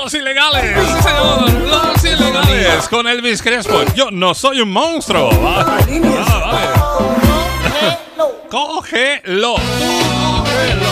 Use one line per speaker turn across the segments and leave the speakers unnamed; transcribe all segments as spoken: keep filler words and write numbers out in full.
Los ilegales, sí señor, los ilegales con Elvis Crespo. Yo no soy un monstruo. Vale, ah, vale. Cógelo, tú cógelo.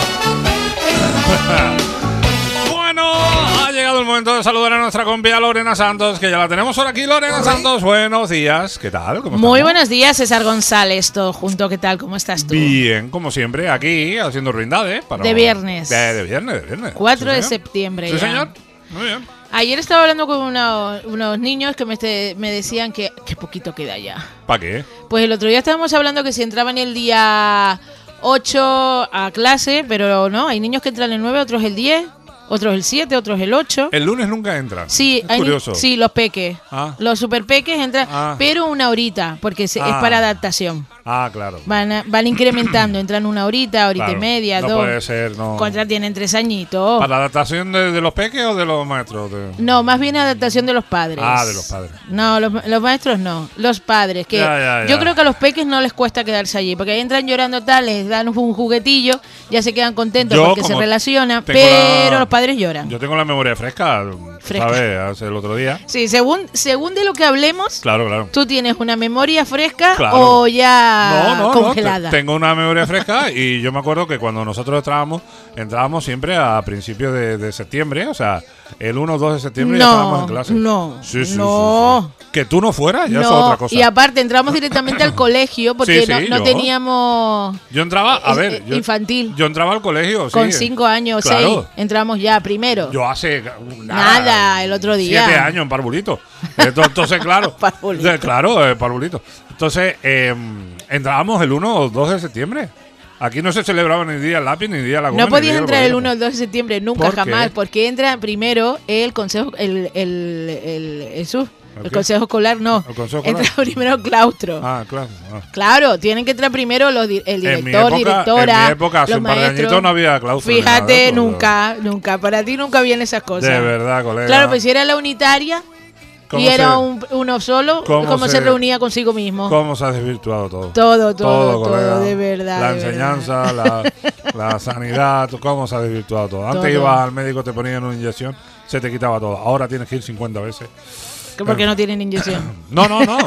Bueno, ha llegado el momento de saludar a nuestra compia Lorena Santos, que ya la tenemos por aquí. Lorena Santos, buenos días. ¿Qué tal? ¿Cómo
Muy
estamos?
buenos días, César González, todo junto. ¿Qué tal? ¿Cómo estás tú?
Bien, como siempre, aquí haciendo ruindades. Para...
De viernes.
De, de viernes, de viernes.
cuatro
¿Sí,
de
señor?
septiembre.
Sí,
ya.
señor. Muy bien.
Ayer estaba hablando con uno- unos niños que me, este- me decían que, que poquito queda ya.
¿Para qué?
Pues el otro día estábamos hablando que si entraban el día ocho a clase, pero no, hay niños que entran el nueve, otros el diez, otros el siete, otros el ocho.
El lunes nunca entra.
Sí,
es
hay ni-
curioso.
sí, los peques.
Ah.
Los super peques entran,
Ah.
pero una horita, porque se- es
Ah.
para adaptación.
Ah, claro.
Van, a- van incrementando, entran una horita, horita
Claro,
y media,
no
dos.
puede ser, no.
Contra tienen tres añitos.
¿Para la adaptación de, de los peques o de los maestros? De...
No, más bien adaptación de los padres.
Ah, de los padres.
No, los, los maestros no, los padres. Que
Ya, ya, ya.
Yo creo que a los peques no les cuesta quedarse allí, porque entran llorando tal, les dan un juguetillo, ya se quedan contentos
Yo,
porque se
como
relacionan,
tengo
pero
la-
los padres lloran.
Yo tengo la memoria fresca,
Fresca.
¿sabes? Hace el otro día.
Sí, según, según de lo que hablemos,
Claro, claro.
¿tú tienes una memoria fresca
Claro.
o ya
No, no, no.
congelada?
te- Tengo una memoria fresca y yo me acuerdo que cuando nosotros entrábamos, entrábamos siempre a principios de, de septiembre, o sea, el uno o dos de septiembre ya estábamos en
No,
clase.
no,
Sí, sí,
no.
sí, sí. Que tú no fueras, ya
No,
eso es otra cosa.
y aparte entramos directamente al colegio porque
Sí,
no,
sí,
no
yo.
teníamos
Yo entraba, a
eh,
ver,
eh,
yo,
infantil.
yo entraba al colegio, sí.
Con cinco años,
Claro.
seis, entramos ya primero.
Yo hace
Nada, el otro día.
Siete años en Parvulito. Entonces, entonces, claro.
Parvulito.
de- Claro, eh, Parvulito. Entonces, eh, entrábamos el uno o dos de septiembre. Aquí no se celebraba ni día del lápiz ni día de la goma.
No
ni
podías
día del
entrar el
bolígrafo.
uno o el dos de septiembre, nunca,
¿Por qué?
jamás, porque entra primero el consejo, el, el, el, Jesús,
¿El
el
qué?
consejo escolar, no.
¿El consejo escolar?
Entra primero el claustro.
Ah, claro. ah.
Claro, tienen que entrar primero los, di- el
En mi
director,
época-
directora,
en mi época, hace
los
un par de
maestros.
añitos no había claustro ni
Fíjate,
nada de eso,
nunca, nunca. Para ti nunca vienen esas cosas.
De verdad, colega.
Claro, pues si era la unitaria
¿Cómo
y era
se-
un, uno solo,
cómo
¿cómo se,
se-
reunía consigo mismo?
¿Cómo se ha desvirtuado todo?
Todo, todo, todo,
colega.
de verdad.
La
de
enseñanza, la, la sanidad, cómo se ha desvirtuado todo. Antes
Todo.
ibas al médico, te ponían una inyección, se te quitaba todo. Ahora tienes que ir cincuenta veces.
verdad. Porque no tienen inyección.
No, no, no.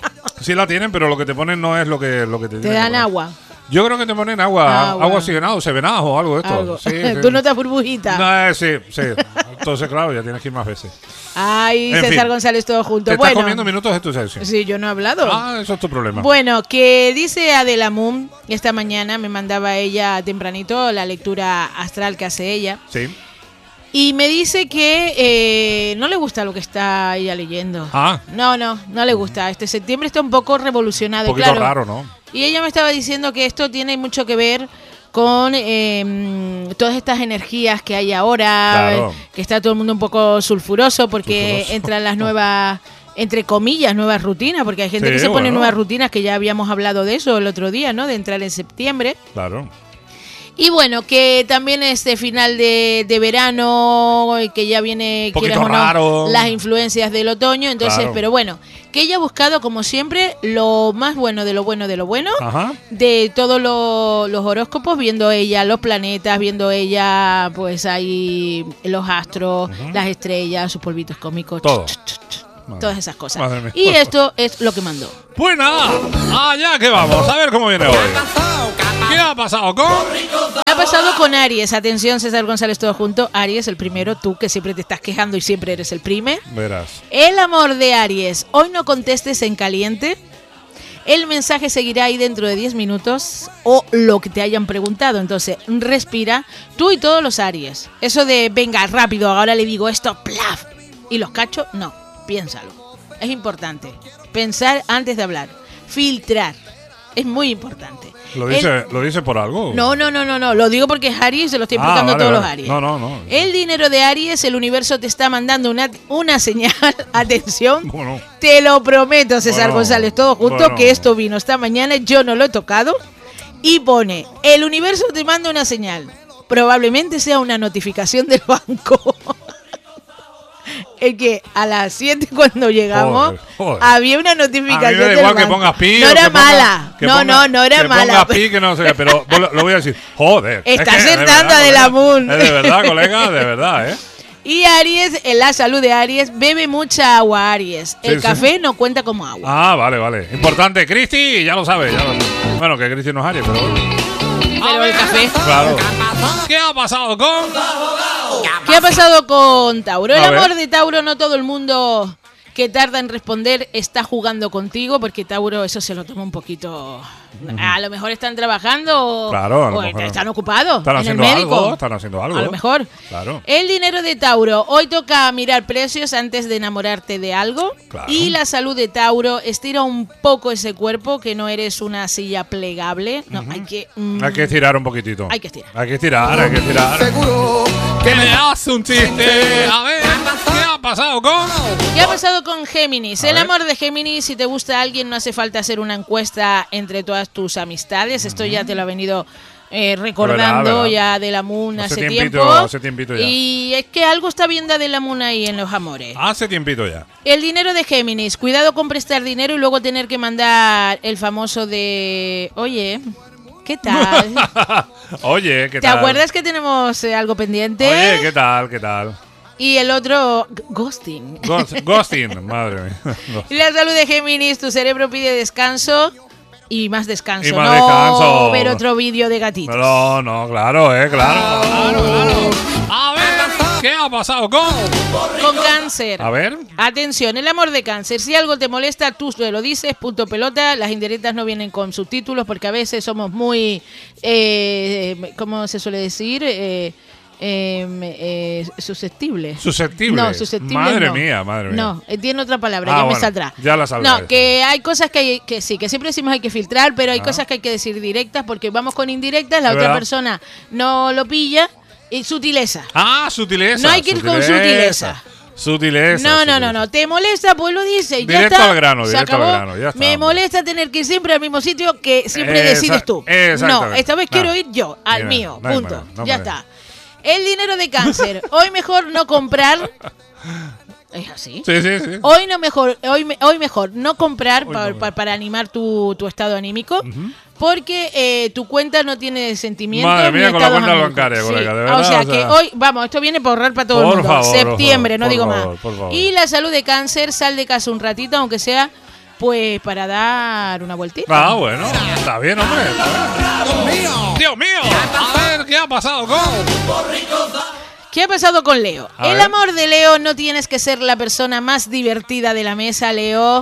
Sí la tienen, pero lo que te ponen no es lo que, lo que te
Te
tienen que
dan
poner.
agua.
Yo creo que te ponen agua,
Agua.
agua oxigenada, sevenadas o algo de esto.
Algo.
Sí, sí.
Tú no te das burbujita.
No, eh, sí, sí. Entonces, claro, ya tienes que ir más veces.
Ay,
En
César
fin.
González, todo junto.
Te estás
Bueno,
comiendo minutos de tu sección.
sí, yo no he hablado.
Ah, eso es tu problema.
Bueno, que dice Adela Moon, esta mañana me mandaba ella tempranito la lectura astral que hace ella.
Sí.
Y me dice que eh, no le gusta lo que está ella leyendo.
Ah.
No, no, no le gusta. Este septiembre está un poco revolucionado.
Un poquito
claro.
raro, ¿no?
Y ella me estaba diciendo que esto tiene mucho que ver con eh, todas estas energías que hay ahora,
Claro.
eh, que está todo el mundo un poco sulfuroso porque
Sulfuroso.
entran las nuevas, entre comillas, nuevas rutinas, porque hay gente
Sí,
que se pone
bueno.
nuevas rutinas, que ya habíamos hablado de eso el otro día, ¿no? De entrar en septiembre.
Claro.
Y bueno, que también este final de, de verano, y que ya viene,
Poquito
quieras o no,
raro.
las influencias del otoño. Entonces,
Claro.
pero bueno, que ella ha buscado, como siempre, lo más bueno de lo bueno de lo bueno,
Ajá.
de todos lo- los horóscopos, viendo ella los planetas, viendo ella, pues ahí los astros, las estrellas, sus polvitos cómicos,
Todo.
ch, ch, ch,
Madre-
todas esas cosas.
madre mía.
Y esto es lo que mandó.
Pues nada, allá que vamos, a ver cómo viene hoy. ¿Qué ha pasado con...?
¿Qué ha pasado con Aries? Atención, César González, todo junto. Aries, el primero, tú que siempre te estás quejando y siempre eres el prime.
Verás.
El amor de Aries. Hoy no contestes en caliente. El mensaje seguirá ahí dentro de diez minutos o lo que te hayan preguntado. Entonces, respira. Tú y todos los Aries. Eso de, venga, rápido, ahora le digo esto, plaf. Y los cacho, no. Piénsalo. Es importante. Pensar antes de hablar. Filtrar. Es muy importante.
¿Lo
El-
dice, ¿lo dice por algo?
no, no, no, no, no. Lo digo porque es Aries y se lo estoy
Ah,
explicando
vale,
a todos
vale.
los Aries.
No, no, no.
El dinero de Aries, el universo te está mandando una, una señal. Atención.
Bueno,
Te lo prometo, César
Bueno,
González, todo junto,
bueno.
que esto vino esta mañana. Yo no lo he tocado. Y pone, el universo te manda una señal. Probablemente sea una notificación del banco. Es que a las siete cuando llegamos
Joder, joder.
había una
a mí
notificación
me da
del
igual que
banco.
pongas pi.
No
o
era
que ponga-
mala.
que
No,
ponga-
no, no era
que
mala.
ponga pi, que no sé qué, pero lo, lo voy a decir. Joder.
Está
es que, de
acertando
verdad,
Adela
colega,
Moon.
Es de verdad, colega, de verdad, ¿eh?
Y Aries, en la salud de Aries, bebe mucha agua, Aries. El
Sí,
café
sí.
no cuenta como agua.
Ah, vale, vale. Importante, Cristi, ya lo sabes, ya lo sabes. Bueno, que Cristi no es Aries, pero bueno.
Pero el café.
Claro. ¿Qué ha pasado con...?
¿Qué ha pasado con Tauro? El
A ver.
amor de Tauro, no todo el mundo que tarda en responder está jugando contigo, porque Tauro eso se lo toma un poquito... A lo mejor están trabajando o,
Claro, a lo
o
mejor.
están ocupados
Están
en el
haciendo
médico.
algo, están haciendo algo.
A lo mejor.
Claro.
El dinero de Tauro. Hoy toca mirar precios antes de enamorarte de algo.
Claro.
Y la salud de Tauro. Estira un poco ese cuerpo, que no eres una silla plegable. No, hay que... mm,
Hay que estirar un poquitito.
Hay que estirar.
Hay que estirar, hay que estirar.
Seguro
¿Qué le hace un chiste? A ver, ¿qué ha pasado con...?
¿Qué ha pasado con Géminis?
A
El
ver.
amor de Géminis, si te gusta alguien, no hace falta hacer una encuesta entre todas tus amistades. Esto ya te lo ha venido eh, recordando
Verdad, verdad.
ya de la Moon
Hace
hace,
tiempito,
tiempo.
hace tiempito ya.
Y es que algo está bien de la Moon ahí en los amores.
Hace tiempito ya.
El dinero de Géminis. Cuidado con prestar dinero y luego tener que mandar el famoso de... Oye, ¿qué tal?
Oye, ¿qué
¿Te
tal?
acuerdas que tenemos eh, algo pendiente?
Oye, ¿qué tal? ¿Qué tal?
Y el otro, g- ghosting.
Ghost- Ghosting, madre mía.
Y la salud de Géminis, tu cerebro pide descanso y más descanso.
Y más
no
descanso.
ver otro vídeo de gatitos.
No, no, claro, eh, claro. Claro, claro. A ver, ¿qué ha pasado con...?
Con Cáncer.
A ver.
Atención, el amor de Cáncer. Si algo te molesta, tú te lo dices, punto pelota. Las indirectas no vienen con subtítulos porque a veces somos muy, eh, ¿cómo se suele decir? Eh, eh, eh, susceptibles.
Susceptibles.
No, susceptibles
Madre
no.
mía, madre mía.
No, eh, tiene otra palabra,
Ah,
ya me
bueno,
saldrá.
ya la saldrá
No,
esa.
que hay cosas que, hay, que sí, que siempre decimos hay que filtrar, pero hay
Ah.
cosas que hay que decir directas porque vamos con indirectas, la
Es
otra
verdad.
persona no lo pilla. Y sutileza.
Ah, sutileza.
No hay que ir con sutileza.
Sutileza.
No, no, no,
sutileza.
no. ¿Te molesta? Pues lo dice. y Ya
Directo
está.
al grano,
Se
directo al
acabó.
grano, ya está,
Me
hombre.
molesta tener que ir siempre al mismo sitio que siempre
Esa-
decides tú. No,
exactamente.
esta vez
No.
quiero ir yo, al
Mira,
mío.
no hay
Punto.
manera, no
ya
hay manera.
está. El dinero de Cáncer. Hoy mejor no comprar. ¿Es así?
Sí, sí, sí.
Hoy no mejor, hoy, me- hoy mejor no comprar
Hoy
pa-
no.
pa- para animar tu, tu estado anímico, porque eh, tu cuenta no tiene sentimientos.
Madre
ni
mía, con la
estados
cuenta
anímicos.
bancaria,
Sí.
colega, de
O
verdad,
sea
o sea.
que hoy, vamos, esto viene para ahorrar para todo
Por
el mundo.
favor, por
Septiembre,
favor,
no
por
digo
favor,
más.
por favor.
Y la salud de Cáncer, sal de casa un ratito, aunque sea pues para dar una vueltita.
Ah, bueno. Está bien, hombre. está bien. Dios mío. A ver, ¿qué ha pasado con...?
¿Qué ha pasado con Leo?
A
El
ver.
amor de Leo, no tienes que ser la persona más divertida de la mesa, Leo.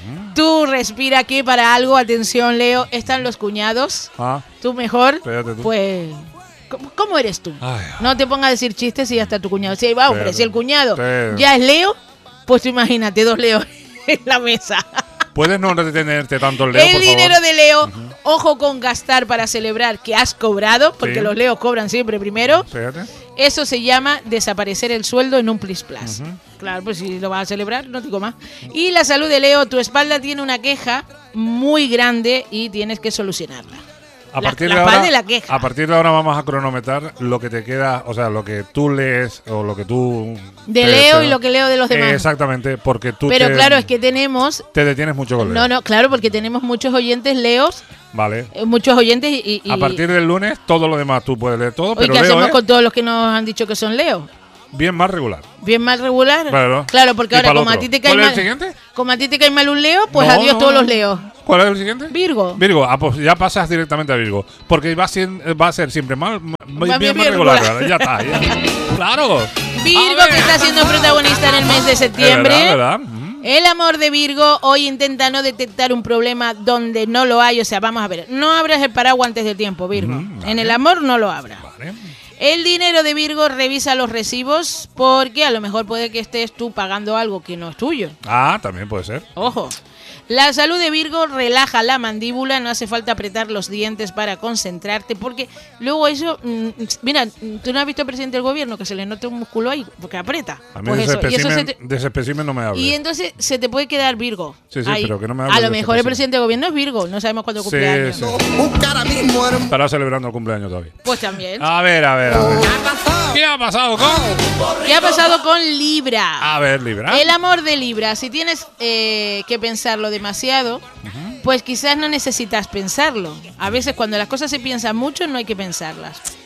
Tú respira que para algo, atención, Leo, están los cuñados.
Ah,
Tú mejor,
Espérate tú.
pues... ¿Cómo, cómo eres tú?
Ay.
No te pongas a decir chistes y hasta tu cuñado. Sí, va, hombre,
Espérate.
si el cuñado
Espérate.
ya es Leo, pues tú imagínate dos Leos en la mesa.
¿puedes no retenerte tanto el Leo,
El
por
dinero
favor?
de Leo, ojo con gastar para celebrar que has cobrado, porque
Sí.
los Leos cobran siempre primero.
Fíjate.
Eso se llama desaparecer el sueldo en un plis plas. Claro, pues si lo vas a celebrar, no digo más. Y la salud de Leo, tu espalda tiene una queja muy grande y tienes que solucionarla.
A
La-
partir,
la
de ahora,
espalda y la queja.
a partir de ahora vamos a cronometrar lo que te queda, o sea, lo que tú lees o lo que tú...
De
te-
Leo
te-
y lo que leo de los demás.
Exactamente, porque tú
Pero
te,
claro, es que tenemos...
te detienes mucho con Leo.
No, no, claro, porque tenemos muchos oyentes Leos,
Vale.
eh, muchos oyentes y... y
A partir del lunes, todo lo demás tú puedes leer todo,
hoy,
pero
¿qué
Leo
hacemos
es
con todos los que nos han dicho que son Leo?
bien más regular.
Bien mal regular.
Claro.
Claro, porque
Y
ahora
pa'l
como a
otro.
ti te cae
¿Cuál es el
mal,
siguiente?
como a ti te cae mal un Leo, pues
No,
adiós
no,
todos
no.
los Leos.
¿Cuál es el siguiente?
Virgo.
Virgo, ah, pues ya pasas directamente a Virgo. Porque va a ser, va a ser siempre mal, m- bien,
bien
más
regular.
regular. Ya está. ya. Claro.
Virgo,
A ver.
que está siendo protagonista en el mes de septiembre.
Es verdad, es verdad. Mm.
El amor de Virgo hoy intenta no detectar un problema donde no lo hay. O sea, vamos a ver, no abras el paraguas antes de tiempo, Virgo.
Mm, vale.
En el amor no lo abras.
Vale.
El dinero de Virgo, revisa los recibos porque a lo mejor puede que estés tú pagando algo que no es tuyo.
Ah, también puede ser.
Ojo. La salud de Virgo, relaja la mandíbula, no hace falta apretar los dientes para concentrarte, porque luego eso, mm, mira, tú no has visto al presidente del gobierno que se le note un músculo ahí, porque aprieta.
A mí
Pues
de, ese
eso, y eso se
espécimen,
te-
de ese espécimen no me hables.
y entonces se te puede quedar Virgo.
Sí, sí,
ahí.
pero que no me
A
hables
lo
de
mejor
ese
el presidente del gobierno es Virgo, no sabemos cuándo
Sí,
cumple años.
sí.
Buscar a mismo hermano.
Estará celebrando el cumpleaños todavía.
Pues también.
A ver, a ver, a ver. ¿Qué ha pasado con...?
¿Qué ha pasado con Libra?
A ver, Libra.
El amor de Libra, si tienes eh, que pensarlo demasiado, pues quizás no necesitas pensarlo. A veces cuando las cosas se piensan mucho no hay que pensarlas.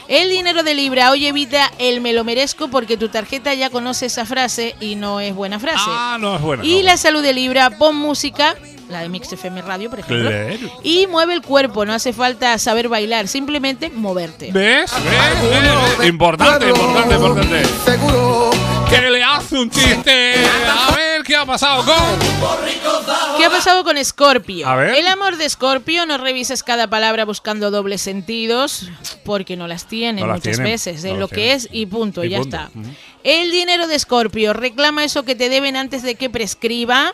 El dinero de Libra, hoy evita el me lo merezco porque tu tarjeta ya conoce esa frase y no es buena frase.
Ah, no es buena.
Y
no.
la salud de Libra, pon música, la de Mix F M Radio, por ejemplo,
Claro.
y mueve el cuerpo, no hace falta saber bailar, simplemente moverte.
¿Ves? ¿Ves? ¿Ves? Importante, importante, importante.
Seguro.
Que le hace un chiste. A ver, ¿qué ha pasado con...?
¿Qué ha pasado con Scorpio?
A ver.
El amor de Scorpio, no revises cada palabra buscando dobles sentidos, porque no las tiene
No las
muchas
tienen,
veces.
no
Es
las
lo que
tienen.
es y punto,
Y
ya
punto.
está.
Ujú.
El dinero de Scorpio, reclama eso que te deben antes de que prescriba,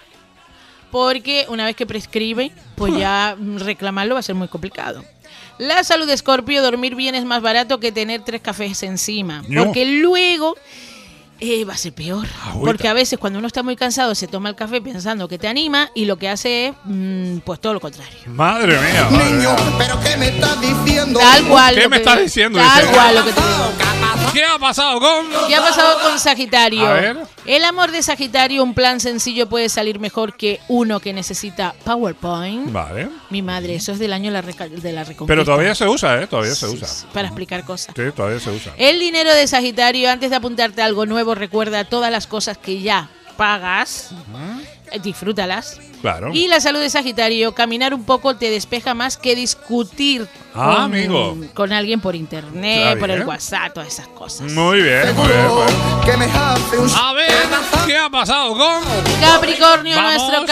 porque una vez que prescribe, pues ya reclamarlo va a ser muy complicado. La salud de Scorpio, dormir bien es más barato que tener tres cafés encima,
No.
porque luego... Eh, va a ser peor.
Agüita.
Porque a veces cuando uno está muy cansado se toma el café pensando que te anima y lo que hace es mm, pues todo lo contrario.
Madre mía. Madre
Niño,
mía.
pero ¿qué me estás diciendo?
Tal cual.
¿Qué
lo
me
que-
estás diciendo?
Tal
Dice.
cual lo que te digo.
¿Qué ha pasado con...?
¿Qué ha pasado con Sagitario?
A ver.
El amor de Sagitario, un plan sencillo puede salir mejor que uno que necesita PowerPoint.
Vale.
Mi madre, eso es del año de la, reca- de la Reconquista.
Pero todavía se usa, ¿eh? Todavía se
Sí,
usa.
sí, para explicar cosas.
Sí, todavía se usa.
El dinero de Sagitario, antes de apuntarte a algo nuevo, recuerda todas las cosas que ya pagas, eh, disfrútalas.
Claro.
Y la salud de Sagitario, caminar un poco te despeja más que discutir
Ah,
con,
amigo.
con alguien por internet,
Está
por el
bien.
WhatsApp, todas esas cosas.
Muy bien, muy bien.
Seguro
muy bien.
que me hace un
A ver, ¿qué ha pasado con...?
Capricornio,
Vamos.
nuestro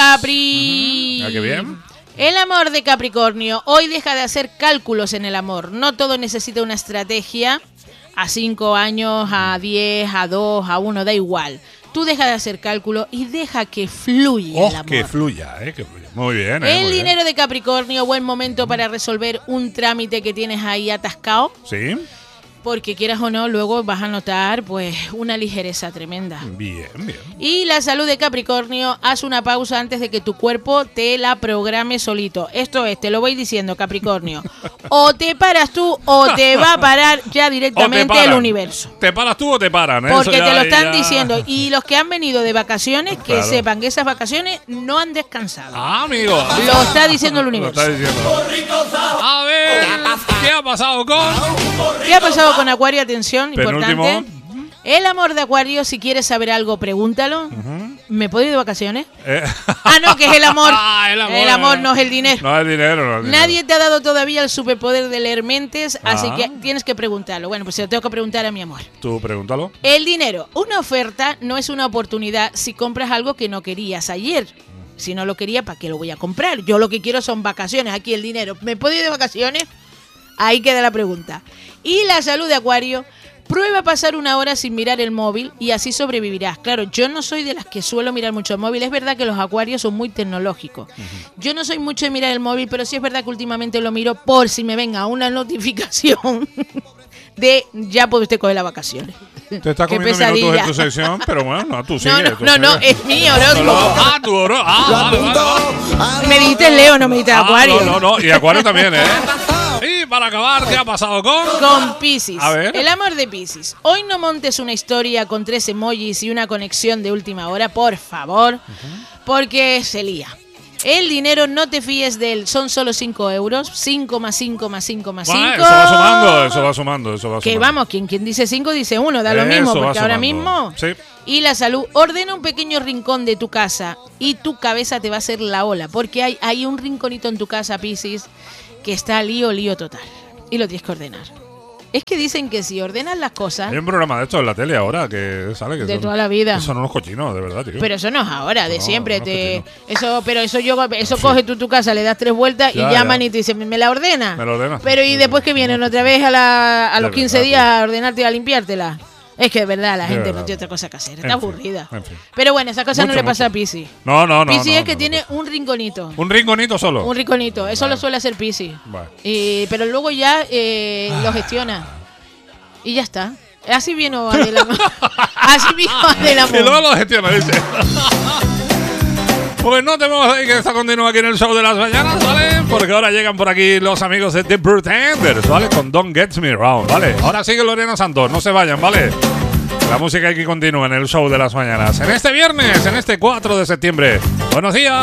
Capri.
Ah, qué bien.
El amor de Capricornio. Hoy deja de hacer cálculos en el amor. No todo necesita una estrategia. A cinco años, a diez, a dos, a uno, da igual. Tú deja de hacer cálculo y deja que fluya el
Oh,
amor.
que fluya, ¿eh? Que fluya. Muy bien, ¿eh?
El
Muy bien.
dinero de Capricornio, buen momento para resolver un trámite que tienes ahí atascado.
Sí.
Porque quieras o no, luego vas a notar pues una ligereza tremenda.
Bien, bien.
Y la salud de Capricornio, haz una pausa antes de que tu cuerpo te la programe solito. Esto es, te lo voy diciendo, Capricornio. O te paras tú o te va a parar ya
O te
directamente
paran.
el universo.
¿Te paras tú o te paran? ¿eh?
Porque
Eso ya-
te lo están
ya-
diciendo. Y los que han venido de vacaciones, que
Claro.
sepan que esas vacaciones no han descansado.
Ah, amigo.
Lo está diciendo el
Lo
universo.
está diciendo. A ver, ¿qué ha pasado con...?
¿Qué ha pasado con Acuario? Atención,
Penúltimo.
importante. El amor de Acuario, si quieres saber algo, pregúntalo. ¿Me puedo ir de vacaciones?
Eh.
Ah, no, que es el amor.
Ah, el amor.
El amor no es el dinero.
No es dinero, no es dinero.
Nadie te ha dado todavía el superpoder de leer mentes, así
Ah.
que tienes que preguntarlo. Bueno, pues se lo tengo que preguntar a mi amor.
Tú pregúntalo.
El dinero. Una oferta no es una oportunidad si compras algo que no querías ayer. Si no lo quería, ¿para qué lo voy a comprar? Yo lo que quiero son vacaciones. Aquí el dinero. ¿Me puedo ir de vacaciones? Ahí queda la pregunta. Y la salud de Acuario. Prueba pasar una hora sin mirar el móvil y así sobrevivirás. Claro, yo no soy de las que suelo mirar mucho el móvil. Es verdad que los acuarios son muy tecnológicos. Yo no soy mucho de mirar el móvil, pero sí es verdad que últimamente lo miro por si me venga una notificación de ya puede usted coger las vacaciones.
Te está
Qué
comiendo
pesadilla.
minutos en tu sección, pero bueno, no, tú sigue.
No, no,
tú
no, no,
sigue.
es mi horóscopo.
Ah, tu oro. Ah,
Lo
vale, vale,
apunto
vale.
a
Me dijiste Leo, no me dijiste
Ah,
Acuario.
no, no, no. Y Acuario también, ¿eh? Y para acabar, ¿qué ha pasado con...?
Con Piscis.
A ver.
El amor de Piscis. Hoy no montes una historia con tres emojis y una conexión de última hora, por favor, porque se lía. El dinero no te fíes de él, son solo cinco euros. cinco más cinco más cinco más cinco.
Bueno, eso va sumando, eso va sumando, eso va
Que
sumando.
vamos, quien, quien dice cinco dice uno, da lo
Eso
mismo,
va
porque ahora
sumando.
mismo.
Sí.
Y la salud, ordena un pequeño rincón de tu casa y tu cabeza te va a hacer la ola, porque hay, hay un rinconito en tu casa, Piscis, que está lío, lío total. Y lo tienes que ordenar. Es que dicen que si ordenas las cosas,
Hay un programa de esto en la tele ahora que sale que
de
son,
toda la vida.
Son unos cochinos, de verdad, tío.
Pero eso no es ahora, de
No,
siempre.
no,
te
que
eso Pero eso yo eso
Sí.
coge tú tu casa, le das tres vueltas
Ya,
y llaman
ya.
y te dicen, ¿me la ordena?
Me lo ordena.
Pero y después que vienen otra vez a, la, a
De
los quince
verdad,
días a ordenarte y a limpiártela. Es que de verdad la
De
gente
verdad.
no tiene otra cosa que hacer, está
En fin,
aburrida.
en fin.
Pero bueno, esa cosa no
Mucho,
le pasa
mucho.
a Piscis.
No, no, no.
Piscis
no,
es que
no,
tiene
no.
un rinconito.
Un rinconito solo.
Un rinconito, eso
Vale.
lo suele hacer Piscis.
Vale.
Y, pero luego ya eh, lo gestiona. Y ya está. Así vino Adela. Así vino Adela.
Y luego lo gestiona, dice. Pues no te vamos a decir que esto continúa aquí en el show de las mañanas, ¿vale? Porque ahora llegan por aquí los amigos de The Pretenders, ¿vale? Con Don't Get Me Wrong, ¿vale? Ahora sigue Lorena Santos, no se vayan, ¿vale? La música aquí continúa en el show de las mañanas. En este viernes, en este cuatro de septiembre. Buenos días.